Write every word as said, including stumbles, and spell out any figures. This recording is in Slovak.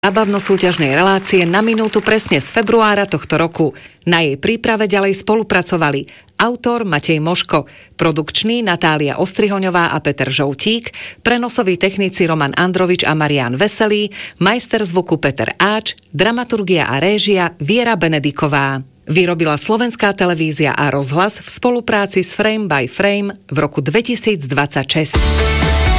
Zábavno-súťažnej relácie Na minútu presne z februára tohto roku. Na jej príprave ďalej spolupracovali autor Matej Moško, produkčný Natália Ostrihoňová a Peter Žoutík, prenosoví technici Roman Androvič a Marián Veselý, majster zvuku Peter Áč, dramaturgia a réžia Viera Benediková. Vyrobila Slovenská televízia a rozhlas v spolupráci s Frame by Frame v roku dvetisícdvadsaťšesť.